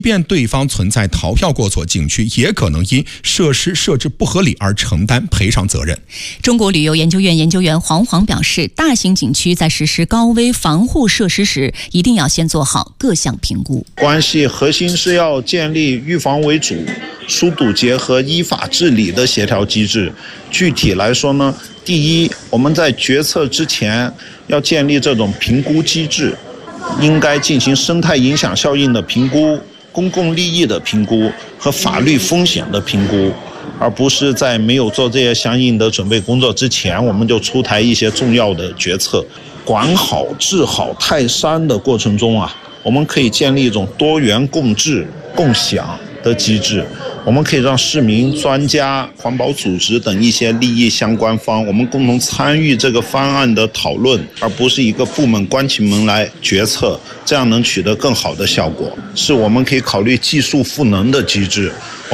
便对方存在逃票过错，景区也可能因设施设置不合理而承担赔偿责任。 中国旅游研究院研究员黄黄表示，大型景区在实施高危防护设施时，一定要先做好各项评估。 关系核心是要建立预防为主、疏堵结合、依法治理的协调机制。具体来说呢，第一，我们在决策之前要建立这种评估机制，应该进行生态影响效应的评估、公共利益的评估和法律风险的评估，而不是在没有做这些相应的准备工作之前，我们就出台一些重要的决策。管好治好泰山的过程中啊，我们可以建立一种多元共治共享的机制，我们可以让市民、专家、环保组织等一些利益相关方，我们共同参与这个方案的讨论，而不是一个部门关起门来决策，这样能取得更好的效果。是我们可以考虑技术赋能的机制。